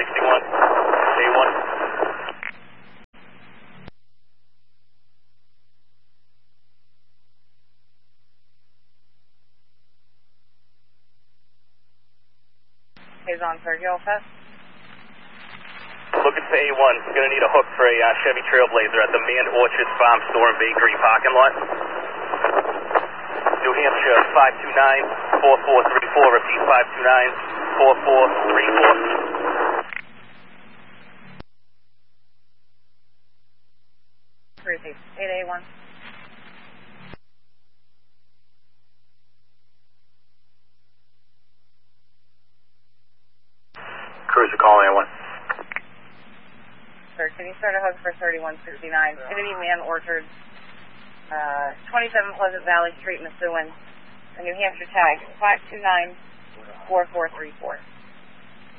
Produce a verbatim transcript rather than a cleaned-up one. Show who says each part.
Speaker 1: sixty-one, A one.
Speaker 2: Is on Sergio Fest.
Speaker 1: Looking for A one. Gonna need a hook for a uh, Chevy Trailblazer at the Manned Orchards Farm Store and Bakery parking lot. New Hampshire, five two nine, four four three four. Repeat, five two nine, four four three four.
Speaker 2: Receive. eight A one.
Speaker 1: Cruiser calling A one.
Speaker 2: Sir, can you start a hug for thirty-one sixty-nine? It's going to be Man Orchards, uh, twenty-seven Pleasant Valley Street, Methuen, a New Hampshire tag, five two nine, four four three four.